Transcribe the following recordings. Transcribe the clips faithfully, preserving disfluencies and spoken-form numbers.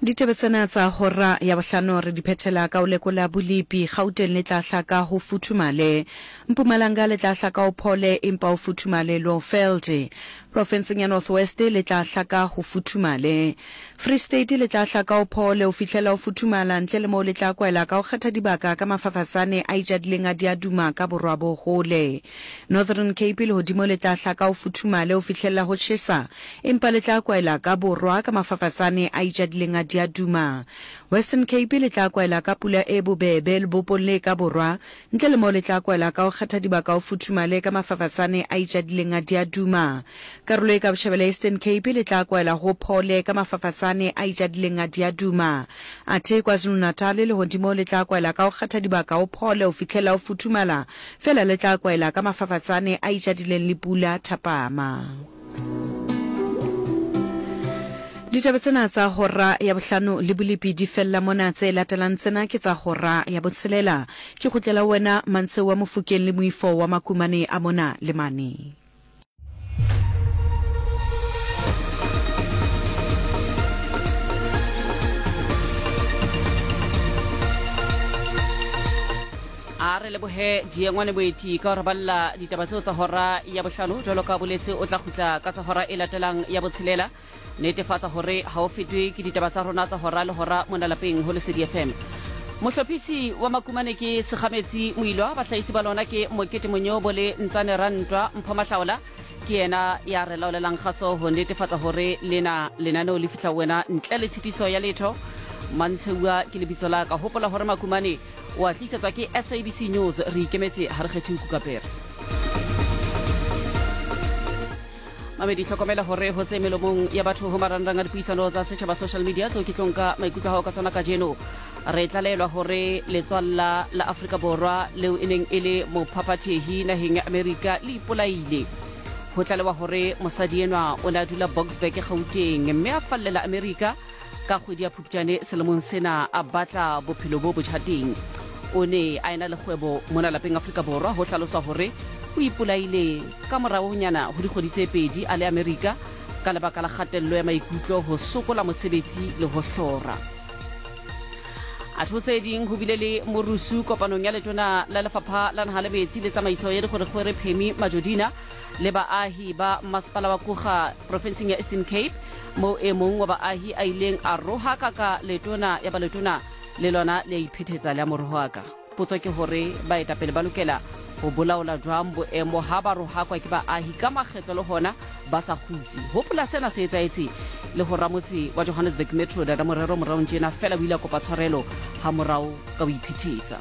Ditebetsana tsa hora ya bohlano re diphethela ka o lekola Bolipi Gauteng le tla hlaka ho futhumale Mpumalanga le tla hlaka ho phole empa ho futhumale Lowveld Province ya North West le tla hlaka ho futhumale Free State le tla hlaka ho phole ho fihlela ho futhumala ntle le mo le tla kwela ka ho kgetha dibaka ka mafafatsane a ijadileng a dia duma ka borwa bo hole Northern Cape le hodimo le tla hlaka ho futhumale ho fihlela ho tjhesa empa le tla kwela ka borwa ka mafafatsane a ijadileng a dia duma Western Cape le tla kwela ka pula e bobebe le bopolle ka borwa ntle le mo le tla kwela ka ho kgetha dibaka ho futhumale ka mafafatsane a ijadileng a dia duma karolo e ka botjhabela Eastern Cape le tla kwela ho phole ka mafafatsane a ijadileng a dia duma athe KwaZulu-Natal le hodimo le tla kwela ka ho kgetha dibaka ho phole ho fihlela ho futhumala fela le tla kwela ka mafafatsane a ijadileng le pula thapama Ditebetsana tsa hora ya bohlano le Bolipi di fella mona tse latelang tsena ke tsa hora ya botshelela ke khutlela wena Mantse wa Mofokeng le Moifo wa Makumane a mona le mane Are le bohe diengwane boeti ka hore balla ditabatso tsa hora ya bohlano jwalo ka boletse o tla khutla ka tsa hora e latelang ya botshelela netefatsa hore ha o fetwe ke ditaba tsa rona tsa hora le hora mona lapeng ho Lesedi F M Mohlophisi wa Makumane ke Segametsi Moilwa bahlaisi ba lona ke Mokete Monyobo le Ntsane Rantwa Mpho Mahlaola ke yena ya re laolelang kgaso ho netefatsa hore lena lenaneo le fitla wena ntle le tshitiso ya letho Mantsheua ke lebitso la ka hopola hore Makumane wa tlisetswa ke S A B C News re ikemetse ha re kgethe Kukapere Mamedi hlokomela hore ho tse melomong ya batho ho marangrang a dipuisano tsa setjhaba social media tseo ke tlonka maikutlo hao ka tsona ka jeno re tlalelwa hore letswalla la Afrika Borwa leo eneng ele mophaphathehi naheng ya America le ipolaile ho tlalewa hore mosadi enwa o na dula Boksburg Gauteng mme a fallela America ka kgwedi ya Phupjane selemong sena a batla bophelo bo botjhateng o ne a ena le kgwebo mona lapeng Afrika Borwa ho hlaloswa hore o ipolaile ka morao nyana ho dikgwedi tse pedi a le America ka lebaka la kgatello ya maikutlo ho sokola mosebetsi le ho hlora a thotse ding ho bile le morusu kopanong ya letona la lefapha la naha le metsi le tsamaiso ya dikgwerekgwere Phemi Majodina le baahi ba masepala wa Kuga provinceng ya Eastern Cape mo e mong wa baahi a ileng a roha ka letona ya baletona le lona le iphethetsa le amorohaka potso ke hore ba etapele ba lokela ho bolaola jwang boemo ha ba roha kwa ke baahi ka makgetlo le hona ba sa khutsi hopola sena se etsaetse le ho ramotsi wa Johannesburg Metro da morero morao njena fela wila kopa tshwarelo ha morao ka o iphethetsa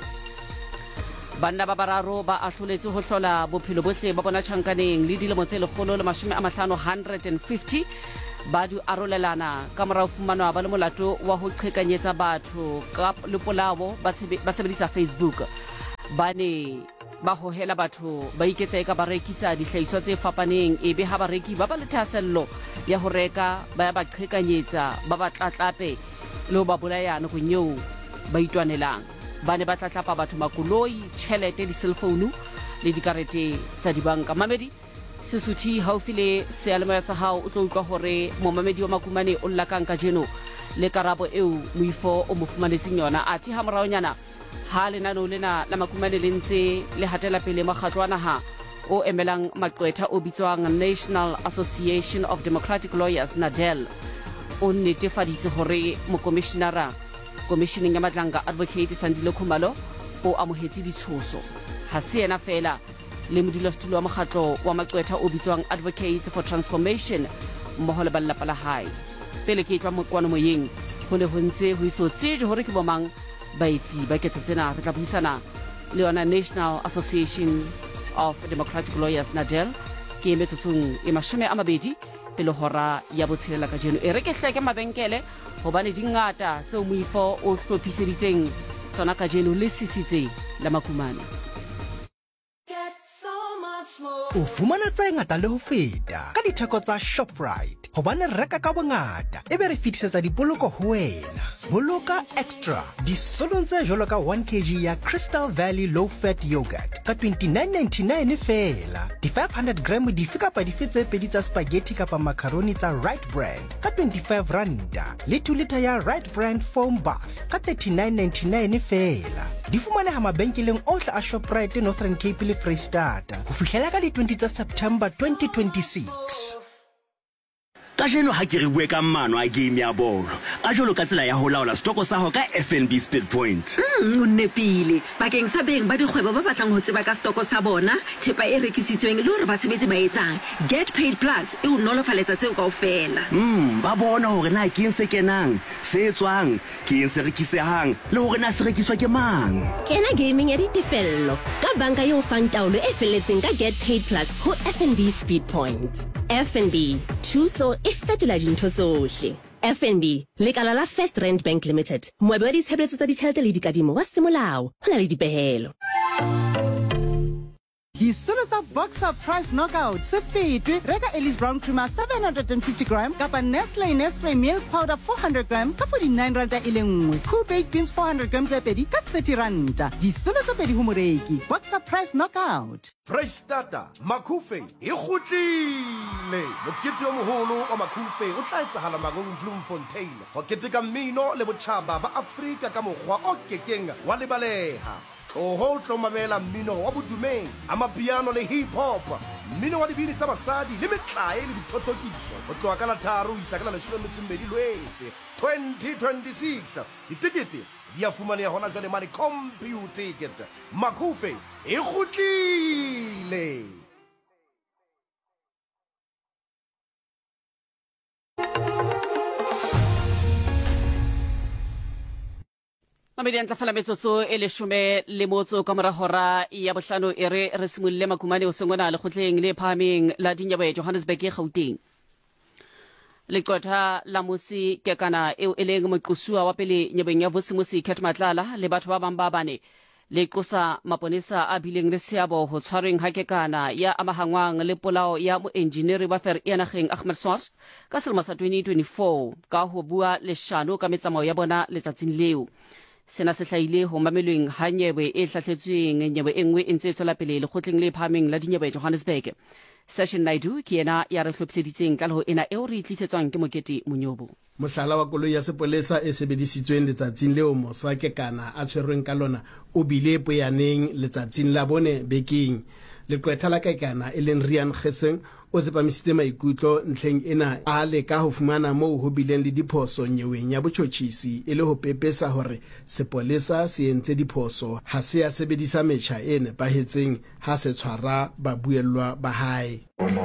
banna ba bararo ba ahloletse ho hlola bophelo bohle ba bona tjhankaneng le dilemo tse lekgolo le mashome a mahlano one hundred fifty ba du arolelana ka morao fumanwa ba le molato wa ho qhekanyetsa batho ka lepolao ba sebedisa Facebook ba ne ba hohela batho ba iketsa eka ba rekisa dihlahiswa tse fapaneng ebe ha bareki ba ba le thasello ya ho reka ba ya ba qhekanyetsa ba ba tlatlape le ba bolayana go nyeo ba itwanelang ba ne ba tlatlapa batho makoloi tšhelete di cellphone le dikarete tsa dibanka mamedi Sesuthi haufile sealemoya sa hao o tlo utlwa hore momamedi wa Makumane o llakang ka jeno le karabo eo Moifo o mo fumanetseng yona athi ha moraonyana ha lenano lena la Makumane le ntse le hatela pele makgatlo a naha o emelang maqwetha o bitswang National Association of Democratic Lawyers NADEL o netefaditse hore mokomishenara komisheneng ya Matlanga Advocate Sandile Khumalo o amohetse ditshoso ha se yena fela le modulasetulo wa mokgatlo wa maqwetha o bitswang Advocates for Transformation mmoho le ballapa la hae pele ke tla mokwano moyeng ho ne ho ntse ho iso tseje hore ke bomang baitsi ba ketso tsena re tla buisana le yona National Association of Democratic Lawyers NADEL ke metsotsong e mashome a mabedi pele hora ya botshelela ka jeno e re ke hleke mabenkele hobane dingata tseo Moifo o hlophiseditseng tsona ka jeno le sisitse la Makumane o fumana tsa ngata le ho feta ka ditheko tsa Shoprite hobane reka ka bongata ebe re fitisetsa dipoloko ho wena. Boloka extra disolong tse jwalo ka one kilogram ya Crystal Valley low fat yogurt ka twenty-nine ninety-nine fela. Di five hundred gram dife kapa dife tse pedi tsa spaghetti kapa macaroni tsa Right Brand ka twenty-five randa, le two liter ya Right Brand foam bath ka thirty-nine ninety-nine fela. Di fumaneha mabenkeleng ohle a Shoprite Northern Cape le Freystata ho fihlela ka di twenty tsa September twenty twenty-six. Kajeno ha ke re bue ka mano a game ya bolo a jolo ka tsela ya ho laola stoko sa ho ka F N B Speed Point. Mm, o nepile bakeng sa beng ba dikgwebo ba batlang ho tseba ka stoko sa bona, thepa e rekisitsweng le hore ba sebetsi ba etsang. Get Paid Plus e o nolofaletsa tseo kaofela. Mm, ba bona hore na ke eng se kenang, se etswang, ke eng se rekisehang le hore na se rekiswa ke mang. Kena gaming ya ditefello ka banka eo fang taolo e felletseng ka Get Paid Plus ho F N B Speed Point. F N B, thuso e fetola dintho tsohle. F N B, lekala la First Rand Bank Limited. Moabi wa ditshebeletso tsa ditjhelete le dikadimo wa semolao. Ho na le dipehelo. Disolo tsa Boxer Price Knockout se fetwe. Reka Ellis Brown Creamer seven hundred fifty gram kapa Nestle Nespresso Milk Powder four hundred gram ka forty-nine randa e le nngwe. Cool Baked Beans four hundred gram tse pedi ka thirty randa. Disolo tse pedi ho moreki. Boxer Price Knockout. Freystata Makufe e kgutlile. Mokete o moholo wa Makufe o tla etsahala Magong Bloemfontein. Ho keteka mmino le botjhaba ba Afrika ka mokgwa o kekeng wa lebaleha. Oho tlo mamela mmino wa bodumedi, amapiano le hip hop, mmino wa dibini tsa basadi le metlae le dithotokiso. Ho tloha ka la tharo isa ka la leshome le metso e mmedi Lwetse twenty twenty-six. Ditikete di a fumaneha hona jwale mane Compu Ticket. Makufe e kgutlile. Mamedi antla fala metsotso e leshome le motso ka mora hora ya bohlano e re re simolle makumane o sengwana le kgotleng le phameng la dinyawe Johannesburg e Gauteng. Leqotha la musi kekana eo eleng moqosua wa pele nyabeng ya Vosimosi Khet Matlala le batho ba bang ba bane le qosa maponesa a bileng le seabo ho tshwareng ha kekana ya amahangwang le polao ya moengineer wa fer ya nageng Ahmed Swart ka selemo sa twenty twenty-four ka ho bua le shano ka metsamao ya bona letsatsing leo. Sena se hlaile ho mamelweng ha nyewe e hlahletsweng nyewe e nngwe e ntse tswela pele le kgotleng le phameng la dinyewe Johannesburg. Session Naidu ke yena ya re hlophiseditseng ka leho ena eo re itlisetswang ke Mokete Monyobo. Mohlala wa koloi ya sepolesa e sebedisitsweng letsatsing leo Mosa Kekana a tshwerweng ka lona o bile poyaneng letsatsing la bone bekeng. Leqwetha la Kekana e leng Rian Geseng o tsepamisitse maikutlo ntlheng ena a leka ho fumana moo ho bileng le diphoso nyeweng ya botjhotjhisi e le ho pepesa hore sepolesa se entse diphoso ha se ya sebedisa metjha e nepahetseng ha se tshwara babuellwa ba hae.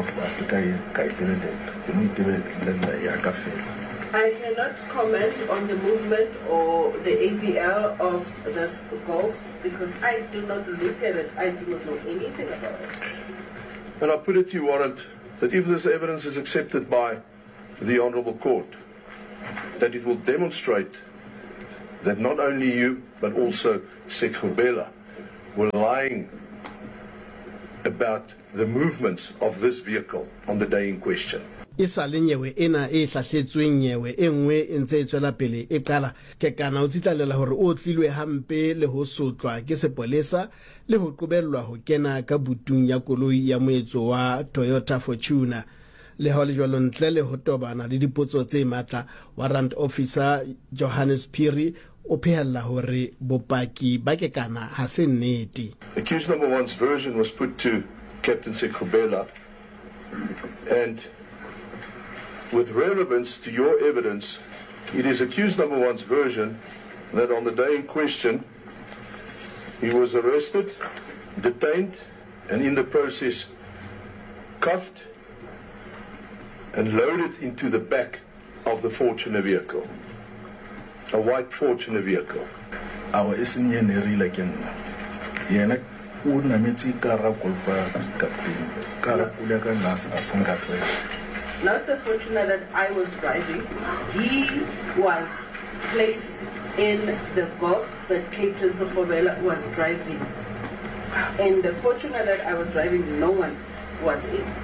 I cannot comment on the movement or the A V L of this golf because I do not look at it. I do not know anything about it. And I put it to you, Warrant, that if this evidence is accepted by the Honourable Court, that it will demonstrate that not only you, but also Sekhobela were lying about the movements of this vehicle on the day in question. Isa le nyewe ena e hlahletsweng nyewe e nngwe e ntse e tswela pele e qala Kekana o tsitlalela hore o tlilwe hampe le ho sotlwa ke sepolesa le ho qobellwa ho kena ka butung ya koloi ya moetso wa Toyota Fortuner. Le ha le jwalo ntle le ho tobana le dipotso tse matla, Warrant Officer Johannes Phiri o phehella hore bopaki ba Kekana ha se nnete. Accused number one's version was put to Captain Sekhobela, and with relevance to your evidence, it is accused number one's version that on the day in question, he was arrested, detained, and in the process cuffed and loaded into the back of the Fortuner vehicle, a white Fortuner vehicle. Our isn't nearly like in Yenak would Namichi Karakulfa Karapulaka Nas Asangatse. Not the Fortuner that I was driving. He was placed in the Golf that Captain Sekhobela was driving. And the Fortuner that I was driving, no one was in.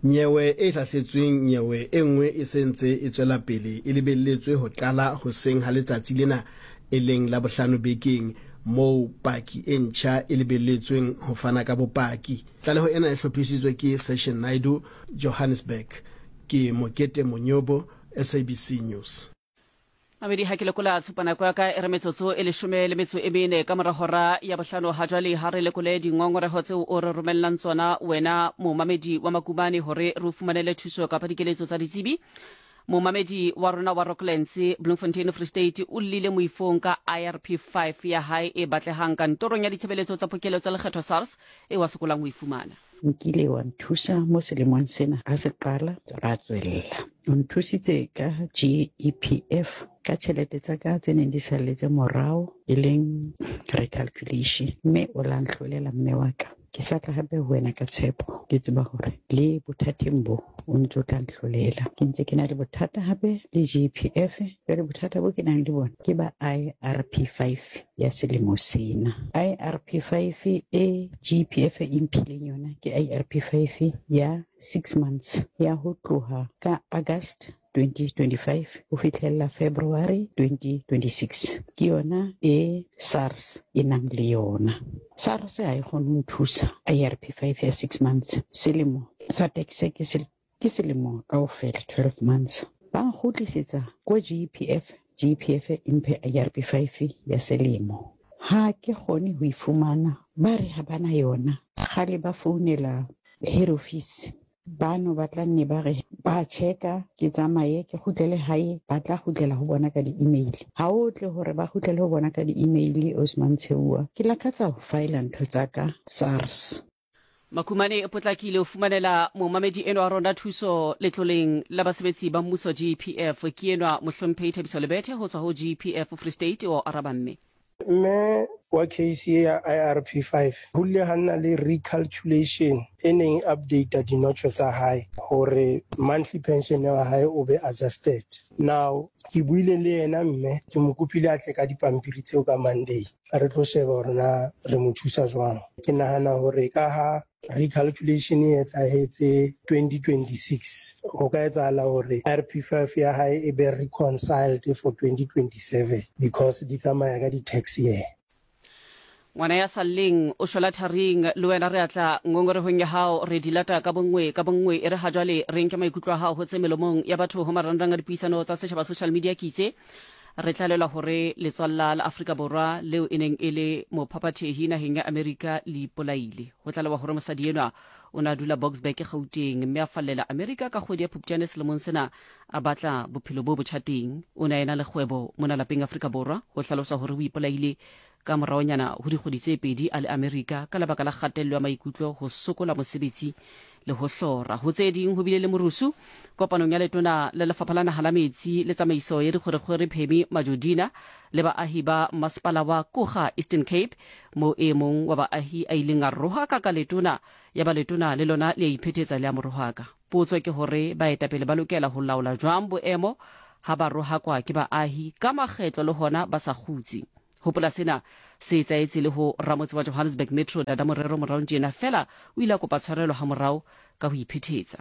nyewe e hlahletsweng nyewe e nngwe e sentse e tswela pele e lebelletswe ho qala hoseng ha letsatsi lena e leng la bohlano bekeng moo paki e ntjha e lebelletsweng ho fana ka bopaki. Tlaleho ena e hlophisitswe ke Session Naidu, Johannesburg. Ke Mokete Monyobo, S A B C News. Mamedi ha ke lekola tshupana kwa ka e re metsotso e leshome le metso e mene ka mora hora ya bohlano ha jwale ha re lekole dingongoreho tseo o re romellang tsona wena momamedi wa Makumane hore re fumanele thuso ka padikeletso tsa ditsebi. Momamedi wa rona wa Rocklands Bloemfontein Free State o lile moifong ka I R P five ya hae e batlehang kantorong ya ditshebeletso tsa pokello tsa lekgetho SARS e wa sokolang ho ifumana. Nkile wa nthusa mo selemong sena ha se qala ra tswella. O nthusitse ka G E P F ka tjhelete tsa ka tse neng di salletse morao e leng recalculation, mme o la nhlolela mme wa ka. Ke sa tla hape ho wena ka tshepo ke tseba hore le bothateng bo o ntse o tla nhlolela. Ke ntse ke na le bothata hape le G E P F, le bothata bo ke nang le bona ke ba I R P five ya selemo sena. I R P five e G E P F e mphileng yona ke I R P five ya six months ya ho tloha ka August twenty twenty-five ho fitlhella February twenty twenty-six. Ke yona e SARS e nang le yona. SARS ha e kgone ho nthusa I R P five ya six months. Selemo sa tax ke sel ke selemo kaofela twelve months. Ba nkgutlisetsa ko G E P F, G E P F e mphe I R P five ya selemo. Ha ke kgone ho ifumana ba re ha bana yona. Khale ba founela head office, bano ba tla nne ba re ba checka ke tsamaye ke khutlele hae, ba tla khutlela ho bona ka di-email. Ha o tle hore ba khutlele ho bona ka di-email Osman Theua. Ke lakatsa ho file ntho tsa ka SARS. Makumane e potlakile ho fumanela momamedi eno a rona thuso letloleng la basebetsi ba mmuso G E P F ke enwa mohlomphehi Thabiso Lebethe ho tswa ho G E P F Free State o araba mme. Mme wa case ya I R P five hulle hanna le recalculation e neng update dinotho tsa hae hore monthly pension ya hae o be adjusted. Now ke buile le yena mme ke mo kopile a tle ka dipampiri tseo ka Monday a re tlo sheba hore na re mo thusa jwang. Ke nahana hore ka ha recalculation e etsahetse twenty twenty-six ho ka etsahala hore I R P five ya hae e be reconciled for twenty twenty-seven because di tsamaya ka di-tax year. Ngwana ya salleng o shola tharing le wena re atla ngongorehong ya hao re dilata ka bongwe ka bongwe e re ha jwale re nke maikutlo a hao ho tse melomong ya batho ho marangrang a dipuisano tsa setjhaba social media kitse re tlalelwa hore letswalla la Afrika Borwa leo e neng e le mophaphathehi naheng ya America le ipolaile. Ho tlalelwa hore mosadi enwa o na dula Boksburg Gauteng mme a fallela America ka kgwedi ya Phupjane selemong sena a batla bophelo bo botjhateng. O na ena le kgwebo mona lapeng Afrika Borwa ho hlalosa hore o ipolaile ka moraonyana ho dikgwedi tse pedi a le America ka lebaka la kgatello ya maikutlo, ho sokola mosebetsi le ho hlora. Ho tse ding ho bile le morusu kopanong ya letona le lefapha la naha la metsi le tsamaiso ya dikgwerekgwere Phemi Majodina le baahi ba masepala wa Kuga Eastern Cape mo e mong wa baahi a ileng a rohaka ka letona ya ba letona le lona le iphetetsa le a morohaka. Potso ke hore baetapele ba lokela ho laola jwang boemo ha ba rohakwa ke baahi ka makgetlo le hona ba sa khutsi. Hopola sena se etsaetse le ho ramotse wa Johannesburg Metro Dada Morero morao tjena fela o ile a kopa tshwarelo ha morao ka ho iphetetsa.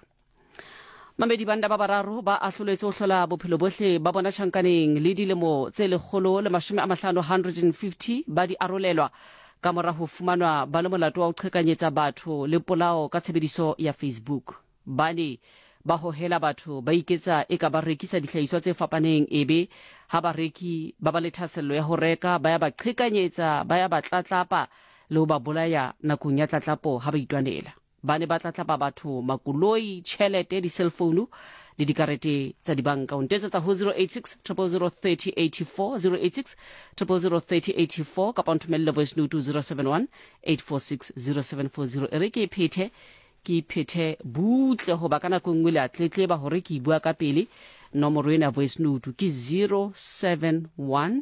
Mamedi banda ba bararo ba ahloletse ho hlola bophelo bohle ba bona tjhankaneng le dilemo tse lekgolo le mashome a mahlano one hundred fifty ba di arolelwa ka mora ho fumanwa ba le molato wa ho qhekanyetsa batho le polao ka tshebediso ya Facebook. Bane ba hohela batho ba iketsa e ka ba rekisa dihlahiswa tse fapaneng ebe ha bareki ba ba le thasello ya ho reka ba ya ba qhekanyetsa ba ya ba tlatlapa le ho ba bolaya nakong ya tlatlapo ha ba itwanela. Bane ba tlatlapa batho makoloi, tjhelete, di cellphone le dikarete tsa dibanka. O ntetsetsa ho zero eight six zero zero zero three zero eight four zero eight six zero zero zero three zero eight four kapa o nthomelle voice note zero seven one eight four six zero seven four zero. E re ke phethe ki phethe butle ho ba kana go ngwe le atletleba hore ke bua ka pele. Nomoro ena voice note ke zero seven one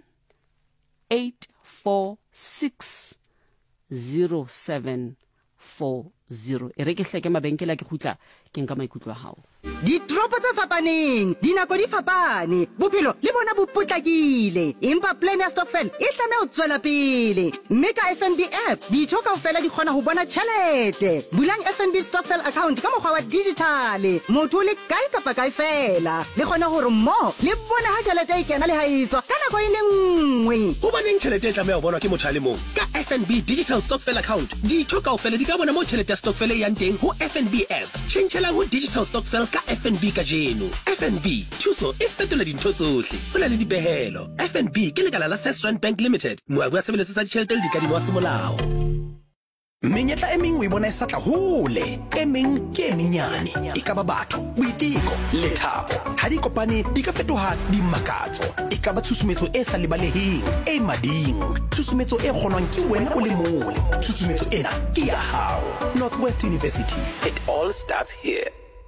eight four six zero seven four zero. E re ke hleke mabenkela ke khutla ke nka maikutlo a hao. Ditropo tse fapaneng, dinako di fapane, bophelo le bona bo potlakile. Empa plan ya stokvel e tlameha ho tswela pele. Mme ka F N B app, ditho kaofela di kgona ho bona tjhelete. Bulang F N B stokvel account ka mokgwa wa digital. Motho le kae kapa kae fela. Le kgona hore mo le bona ha tjhelete e kena le ha e tswa ka nako e le nngwe. Ho baneng tjhelete e tlameha ho bonwa ke motho a le mong. Ka F N B digital stokvel account, ditho kaofela di ka bona mo tjhelete ya stokvel e yang teng ho F N B app. Tjhentjhela ho digital stokvel ka F N B ka jeno. F N B thuso e fetola dintho tsohle. Ho na le dipehelo. F N B ke lekala la First Rand Bank Limited. Moabi wa tshebeletso tsa ditjhelete le dikadimo wa semolao. Menyetla e meng o e bona e sa tla hole, e meng ke e menyane. E ka ba batho, boiteko le thabo. Ha di kopane di ka fetoha dimmakatso. E ka ba tshusumetso e sa lebaleheng, e mading. Tshusumetso e kgonwang ke wena o le mong. Tshusumetso ena ke ya hao. Northwest University. It all starts here.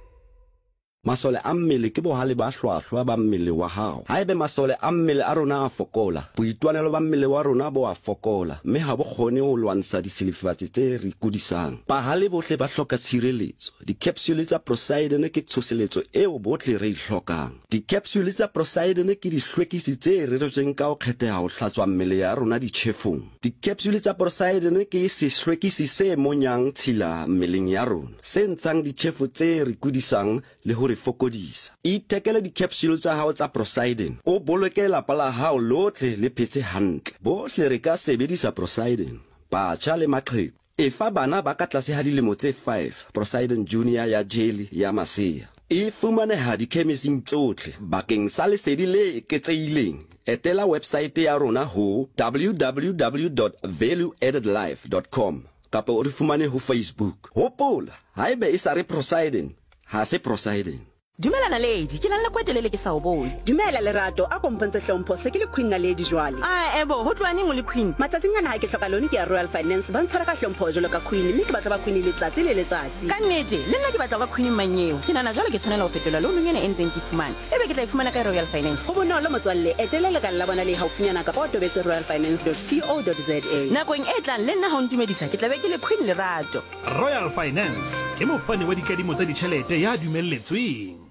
Masole a mmele ke bohale ba hlwahlwa ba mmele wa hao. Haebe masole a mmele a rona a fokola, boitwanelo ba mmele wa rona bo a fokola, mme ha bo kgone ho lwantsha disilifatsi tse re kudisang. Bahale bohle ba hloka tshireletso. Di-capsule tsa Poseidon ke tshoseletso eo bohle re hlokang. Di-capsule tsa Poseidon ke dihlwekisi tse reretsweng ka ho kgetheha ho hlatswa mmele ya rona ditjhefong. Di-capsule tsa Poseidon ke sehlwekisi se monyang tshila mmeleng ya rona, se ntshang ditjhefo tse re kudisang le ho fokodisa. Itekele di-capsule tsa hao tsa Poseidon. O boloke lapa la hao lotle le phetse hantle. Bohle re ka sebedisa Poseidon. Batjha le maqheku. Efa bana ba ka tlase ha dilemo tse five, Poseidon Junior ya jelly ya masea. E fumaneha dikhemising tsohle bakeng sa lesedi le eketsehileng. Etela website ya rona ho w w w dot value added life dot com kapa o re fumane ho Facebook. Hopola, haebe e sa re Poseidon, ha se Poseidon. Dumela Naledi, ke nang le kwetelele ke sa o bone. Dumela Lerato, a pompontshe hlompho se ke le Queen Naledi jwale. Ah ebo, ho tloaneng o le Queen. Matsatsing ana ha ke hloka lone ke ya Royal Finance ba ntshwara ka hlompho jwalo ka Queen, mme ke batla ba Queen letsatsi le letsatsi. Ka nnete, le nna ke batla ba Queen manyeo. Ke nana jwale ke tshwanela ho fetola loan nyene e ntseng ke fumana. Ebe ke tla ifumana ka Royal Finance. Ho bonolo motswalle, etela le ka la bona le haufinyana ka ba tobetse royal finance dot co dot za. Nakong e tlang le nna ha o ntumedisa ke tla be ke le Queen Lerato. Royal Finance ke mofani wa dikadimo tsa ditjhelete ya dumelletsweng.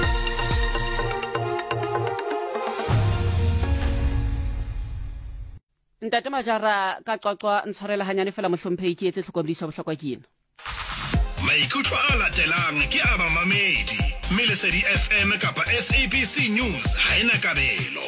Ntate Majara ka qoqwa ntshwarela hanyane fela mohlomphehi ke etse tlhokomediso bohlokwa ke ena. Maikutlo a latelang ke a mamamedi. Melesedi F M kapa S A B C News ha ena kabelo.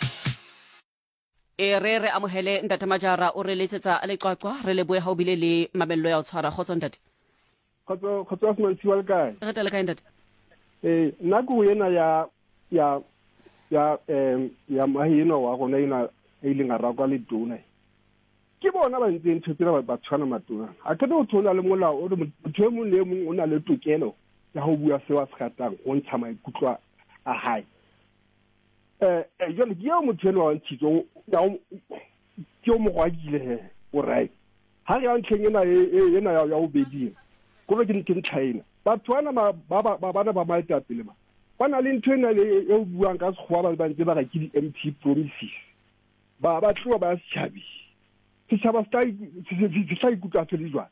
E re re amohele Ntate Majara o re letsetsa le qoqwa re le boe ha o bile le mabello ya o tshwara khotso ntate. Khotso khotso a se wa kae? Re tele kae ntate? Eh nna go yena ya ya ya em ya mahino wa gona ina e ile nga rakwa le tona ke bona ba ntse ntshetsela ba tshwana matona a ke do thola le molao o motho mo le mo o na le tokelo ya ho bua se wa se gatang go ntsha maikutlo a hae eh e jole ke yo motho le wa ntshitso ya ke mo go agile he o right ha re a ntlhengena e ena ya o bedi go re ke ke ntlhaina ba tshwana ba ba bana ba maita pele ba bana le ntwena le e buang ka segwa ba ntse ba ga ke di M P promises ba ba tloa ba tshabi se tsaba sta se sa ikutla tseli jwa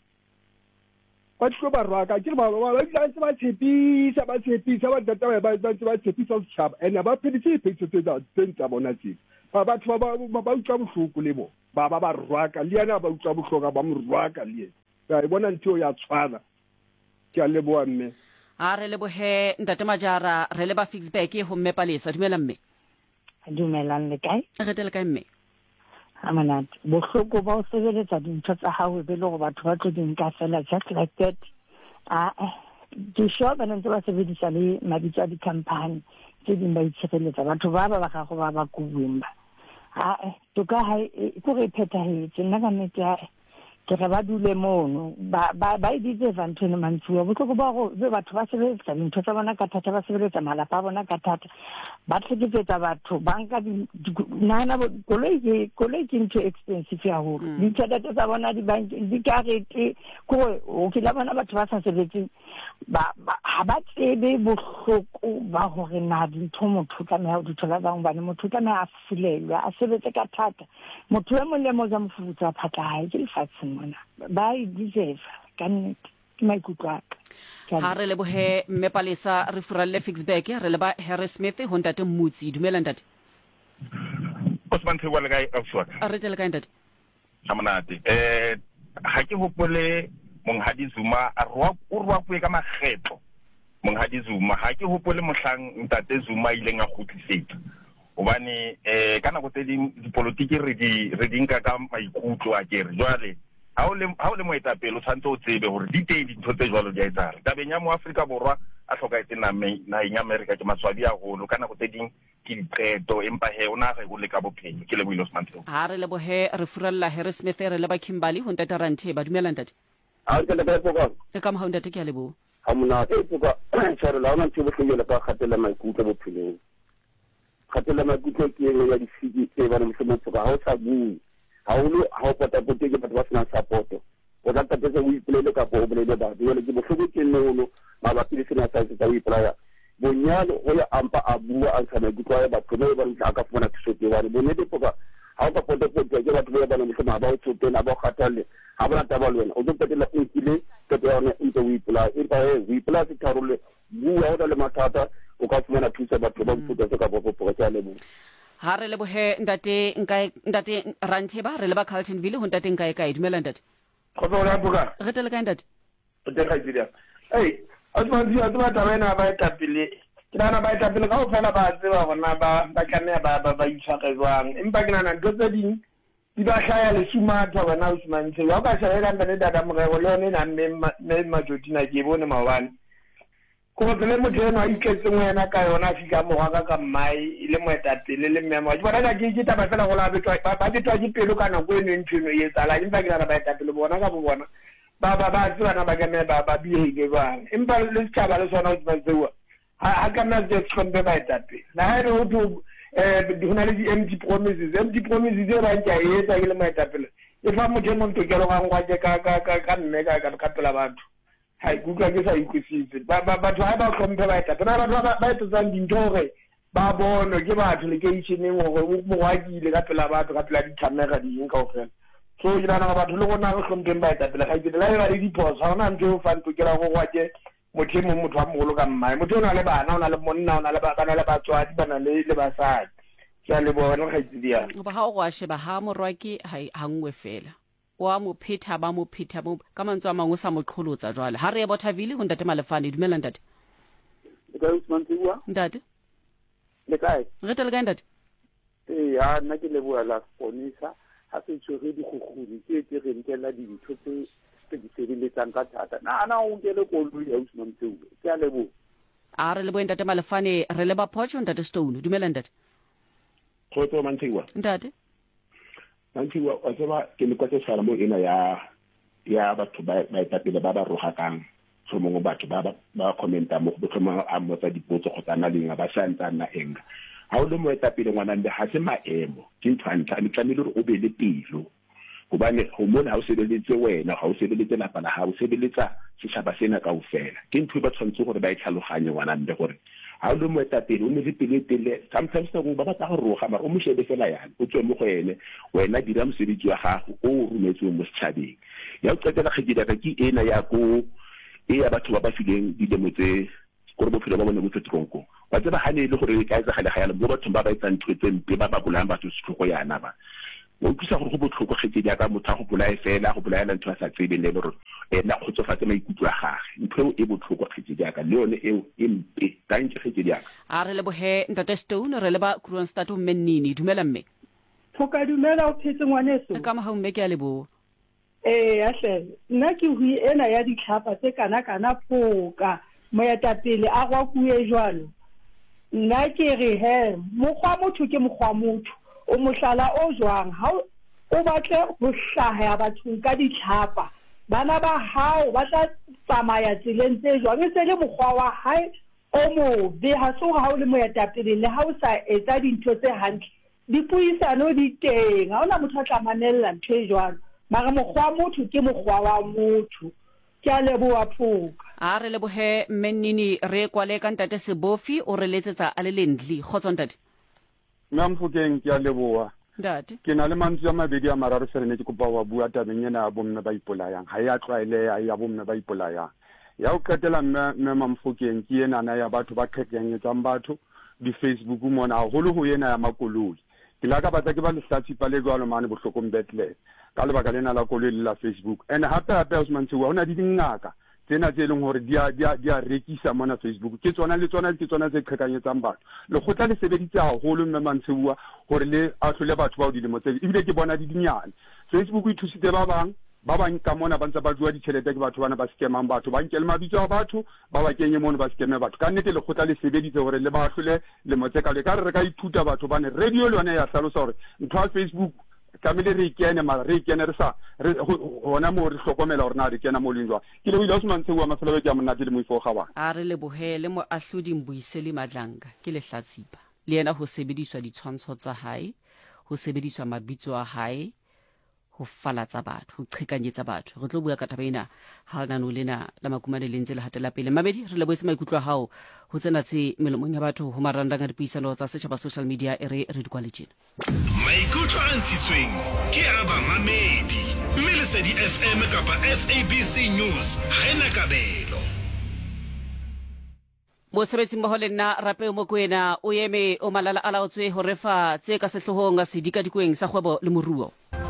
ba tloa ba raka ke ba ba ba ba tshepi sa ba tshepi sa ba data ba ba ba tshepi sa tshaba ene ba phedise phedise tse da tsa bona tse ba ba tloa ba ba utla bohloko le bo ba ba ba raka le yana ba utla bohloka ba mo raka le ya e bona ntho ya tshwana ke a leboa mme a re lebohe Ntate Majara re le ba Fixback ho mme Palesa dumela mme. Dumelang le kae? Re tele kae mme? Amanat bohloko ba o sebeletsa dintho tsa hao be le go batho ba tlo di nka fela just like that. Ah di shop ba ntse ba sebedisa le mabitso a di-company tse ding ba itshireletsa batho ba ba ba ga go ba ba kubumba. Ah to ka ha go re phethahetse nna ka nnete ke re ba dule mono ba ba ba ditse vantone mantsuwa botloko ba go be batho ba sebetsa dintho tsa bona ka thata ba sebeletsa malapa a bona ka thata ba tlheketsa batho banka nana koloi ke koloi ke ntho expensive ya ho di tšhelete tsa bona di bank di karete go o ke la bona batho ba sa sebetse ba ha ba tsebe bohloko ba hore na dintho motho ka meha di thola bang bana motho ka meha a fulelwa a sebetse ka thata motho e mo le mo za mofutsa phata ha ke lefatsheng mona ba I deserve ka nnete ke maikutlo a ka ha re lebohe mme Palesa re furalle Fixburg re leba Harry Smith ho ntate Mutsi dumela ntate Osman se wala gae afswa a re tele ka ntate amanate eh ha ke hopole monghadi Zuma a rwa o rwa pwe ka makgetlo monghadi Zuma ha ke hopole mohlang ntate Zuma ile nga khutlisetsa obane eh kana go tse dipolitiki re di re dinka ka maikutlo a kere jwale ha o le ha o le moetapele o tshwantse o tsebe hore di teng dintho tse jwalo di a etsara tabeng ya mo Afrika Borwa a hlokaetse na na in America ke maswabi a holo kana go tse ding ke diqeto empa he ona re go le ka bophelo ke le Willis Mantlo ha re lebohe re furalla Harry Smith re le ba Kimberley ho ntate Ranthe ba dumela ntate a ke le ba boka e ka mo ntate ke a lebo ha mona e boka tsara la ona tsebo ke le ka khatela maikutlo bophelong khatela maikutlo ke eng ya difiki tse ba re motho ga o sa bue ha o le ha o pota pote ke batho ba sena support o tla tatetse o ipolele ka po o bolele ba di le ke bohloko ke nno mabapi le sena sa tsa o ipolaya bonyalo go ya ampa a bua a tsana di kwa ba tsone ba ntla ka fona tsote wa bo ne depoka ha o ka pota pote ke batho ba bana motho ba o tsote na ba khatale ha ba ta ba lwena o tlo petela o kile ke te yona o tlo ipolaya e ba e ipolaya se tharole bua o le mathata o ka fumana thusa batho ba mputa se ka bo bo ka le bo ha re lebohe ntate nkae ntate Ranthe ba re le ba Carltonville ho ntate nkae kae dumela ntate go bona buka re tele ka ntate o te ga dira ei a tswa di a tswa tabena ba eta pele ke nana ba eta pele ka o fela ba tseba bona ba ba kana ba ba ba itshaka jwang empa ke nana ntse tse ding di ba hlaya le sumatha wena o sumantse ya ka shaya ka nne dada mo go le na mme majotina ke bone maobane go tsele mo tsena a iketse ngwana ka yona fika mo ga ka mmai ile mo eta pele le mme mo bona ka ke ke taba fela go la betwa ba betwa ke pelo kana go ene ntshino ye tsala empa ke nana ba eta pele bona ka bo bona ba ba ba tswana ba kana ba ba bihe bang empa le tshaba le sona o tsentsewa ha ka na je tsombe ba eta pele na ha re ho tu eh dihona le di empty promises empty promises e ba ntja e tsa ile mo eta pele e fa mo je mo ntokelo ga ngwa je ka ka ka nne ka ka pela batho hai kuka ke sa ikwesitse ba ba batho ha ba khompe ba eta pele ba ba etsa dintore ba bono ke batho le ke itshine mo mo wa ile ka pela batho ka pela di camera di eng kaofela so ke nana batho le gona go khompe ba eta pele ga ke la ira di pos ha ona ntse o fa ntokela go gwa je motho mo motho wa mogolo ka mmae motho o na le bana o na le monna o na le bana le batswadi bana le le basadi ya le bona ga tsidia ba ha o a sheba ha morwaki ha hangwe fela wa mo phetha ba mo phetha mo ka mantswe a mangwe sa mo qholotsa jwale ha re e Bothaville ho ntate Malefane dumela ntate le ka Usman Tiwa ntate le kae re tele ka ntate eh ya nna ke le bua la Fonisa ha se tshwere di khukgudi ke ke re ntela di ntho tse tse di sebeletsang ka thata na na o nkele kollo ya Usman Tiwa ke a lebo a re le bo ntate Malefane re le ba Potcho ntate Stone dumela ntate khotso Mantsiwa ntate Mantsiwa o tseba ke le kwatse sala mo ena ya ya batho ba ba etapele ba ba rohakang so mo batho ba ba commenta mo go tlhoma a mo tsa dipotso go tsana lenga ba santsa na enga ha o le mo etapele ngwana nde ha se maemo ke ntshwantla le tlamile re o be le pelo gobane go mona ha o sebeletse wena ga o sebeletse la pala ha o sebeletsa setšhaba sena ka ofela ke ntho ba tshwantse gore ba e tlhaloganye ngwana nde gore ha o le mo etapele o ne le pele tele sometimes go ba batla go roga mara o mo shebe fela yana o tswe mo go ene wena dira mosebetsi wa gago o rumetswe mo setšhabeng ya o qetela khedira ka ke ena ya go e ya batho ba ba fileng di demotse go re bophelo ba bone bo tsetronko ba tseba hane le gore ka etsa gale ga yana mo batho ba ba etsang ntwe tsempe ba ba bolang batho setlhogo yana ba o tsa gore go botlhoko khedira ka motho go bolae fela go bolaela ntho a sa tsebe le gore ena go tsofatsa maikutlo a gage ntho e botlhoko khedira ka le yone eo e mpe ka ntse khedira a re le bohe ntate Stone re le ba Kroonstad o Mennini dumela mme thoka dumela o phetse ngwaneso ka ma ha mme ke a lebo eh a hle nna ke hui ena ya ditlhapa tse kana kana phoka moetapele a gwa kuwe jwalo nna ke re he mokgwa motho ke mokgwa motho o mohlala o jwang ha o batle ho hlaha batho ka ditlhapa bana ba hao ba tla tsamaya tseleng tse jwang e se le mokgwa wa hae o mo be ha so ha o le moetapele le ha o sa etsa dintho tse hantle dipuisano di teng ha ona motho a tla manella ntho e jwang mara mokgwa motho ke mokgwa wa motho ke a leboha phoka a re lebohe Mennini re kwale ka ntate Sebofi o re letsetsa a le Lendli khotso ntate nna mfokeng ke a leboha Dati. Ke na le mantswe a mabedi a mararo fela ne ke kopa wa bua tabeng ena ya bomme ba ipolayang. Ha ya tlwaeleha ya bomme ba ipolayang. Ya o qetela mme Mamfokeng ke ena na ya batho ba qhekanyetsang batho di Facebook mona haholo ho yena ya makoloi. Ke la ka batla ke ba lehlatsipa le jwalo mane bohlokong Bethlehem ka lebaka lena la koloi la Facebook. And hape hape Osman Tsewa hona di dingaka tsena tse leng hore dia dia dia rekisa mona Facebook ke tsona le tsona ke tsona tse qhekanyetsang batho le khotla le sebeditse haholo mme Mantsewa hore le ahlole batho ba dilemo tse ebile ke bona di dinyane. Facebook e thusitse ba bang ba bang ka mona ba ntse ba jua ditšhelete ke batho bana ba scamang batho ba nkele mabitso a batho ba ba kenye mona ba scame batho ka nnete le khotla le sebeditse hore le ba ahlole le motse ka le ka re ka ithuta batho bane radio le yona ya hlalosa hore ntho ya Facebook kamile re ikene mara re ikene re sa hona mo re hlokomela hore na re kena mo linjwa ke le ile Osman Tsewa mafelo ke a monate le mo ifo ga ba a re le bohele mo ahlodi Mbuyiseli Madlanga ke le hlatsipa le yena ho sebediswa ditshwantsho tsa hae ho sebediswa mabitso a hae ho falatsa batho ho qhekanyetsa batho re tlo bua ka taba ena ha nano lena la makumane le ntse le hatela pele mabedi re le boetse maikutlo a hao ho tsena tse melomong ya batho ho marandanga dipuisano tsa setjhaba social media e re re di kwaletseng maikutlo a ntshitsweng ke a ba mamedi mme le Lesedi F M kapa S A B C News ha ena kabelo Mosebetsi mmoho le nna Rapeo Mokoena o eme o malala a laotswe ho refa tse ka sehlohong a sedika dikweng sa kgwebo le moruo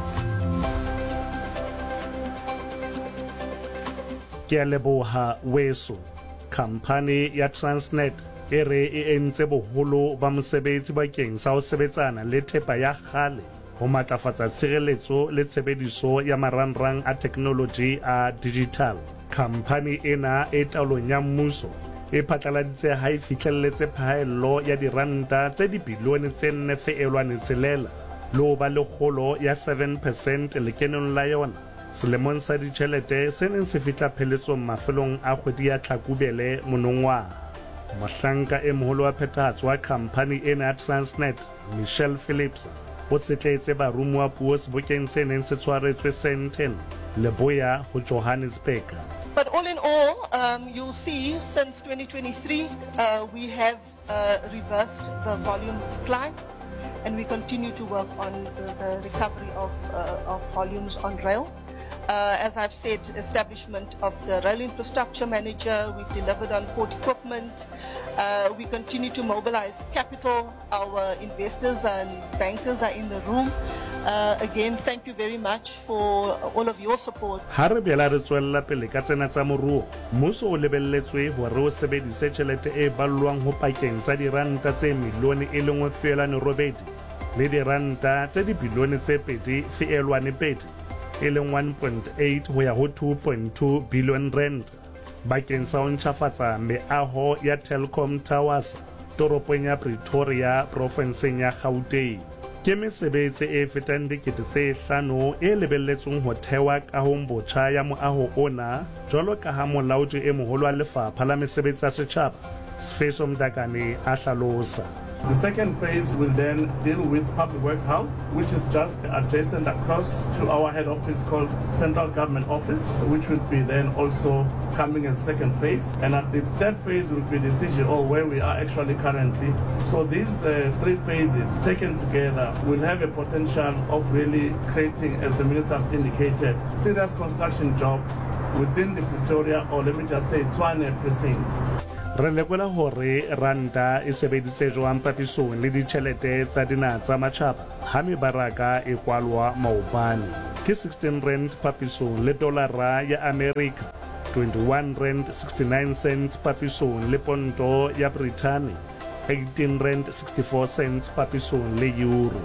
ke a leboha weso company ya Transnet e re e entse boholo ba mosebetsi bakeng sa ho sebetsana le thepa ya kgale ho matlafatsa tshireletso le tshebediso ya marangrang a technology a digital. Company ena e taolong ya mmuso e phatlaladitse ha e fihlelletse phaello ya diranta tse dibilione tse nne feelwane tshelela le ho ba le kgolo ya seven percent lekenong la yona selemong sa ditjhelete se neng se fihla pheletsong mafelong a kgwedi ya Tlhakubele monongwaha. Mohlanka e moholo wa phethahatso wa company ena ya Transnet Michelle Phillips o tsetletse barumuwa puo sebokeng se neng se tshwaretswe Sandton Leboya ho Johannesburg. But all in all, um, you'll see since twenty twenty-three, uh, we have uh, reversed the volume decline, and we continue to work on the, the recovery of, uh, of volumes on rail. Uh, as I've said, establishment of the rail infrastructure manager, we've delivered on port equipment, uh, we continue to mobilize capital, our investors and bankers are in the room. Uh, again, thank you very much for all of your support. Ha re bela re tswella pele ka tsena tsa moruo, mmuso o lebelletswe hore o sebedise tjhelete e ballwang ho pakeng tsa diranta tse milione e lengwe feelwane robedi le diranta tse dibilione tse pedi feelwane pedi e leng one point eight ho ya ho two point two billion rand bakeng sa ho ntjhafatsa meaho ya Telkom Towers toropong ya Pretoria provinseng ya Gauteng. Ke mesebetsi e fetang dikete tse hlano e lebelletsweng ho thewa kahong botjha ya moaho ona jwalo ka ha molaodi e moholo wa lefapha la mesebetsi ya setjhaba Sfeso Mdakane a hlalosa. The second phase will then deal with Public Works House, which is just adjacent across to our head office called Central Government Office, which would be then also coming in second phase. And at the third phase will be the C G O, where we are actually currently. So these uh, three phases taken together will have a potential of really creating, as the Minister indicated, serious construction jobs within the Pretoria, or let me just say, Tshwane precinct. Re lekola hore ranta e sebeditse jwang papisong le ditjhelete tsa dinaha tsa matjhaba ha mebaraka e kwalwa maobane ke sixteen rand papisong le dolara ya America, twenty-one rand sixty-nine cents papisong le ponto ya Britain, eighteen rand sixty-four cents papisong le euro.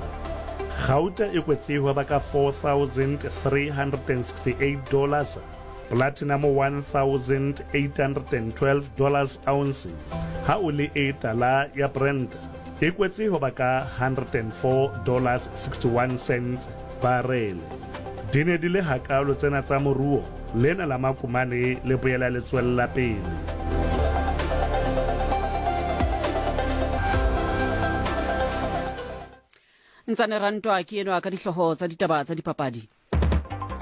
Gauta e kwetsiwa baka four thousand three hundred sixty-eight dollars, platinum one thousand eight hundred twelve dollars ounce, ha o le e tala ya Brent e kwetsiwa baka one hundred four dollars sixty-one cents barrel. Dine di le hakalo tsena tsa moruo lena la makumane le boela le tswella pele. Ntsane rantwa ke eno ka dihloho tsa ditaba tsa dipapadi.